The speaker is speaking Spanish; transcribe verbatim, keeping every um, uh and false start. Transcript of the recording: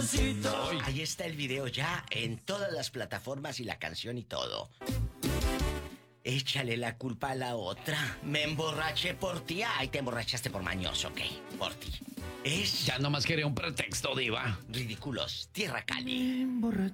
amorcito. Ahí está el video ya en todas las plataformas y la canción y todo. Échale la culpa a la otra. Me emborraché por ti. Ay, te emborrachaste por mañoso, ¿ok? Por ti. Es... Ya nomás quería un pretexto, diva. Ridículos. Tierra Cali.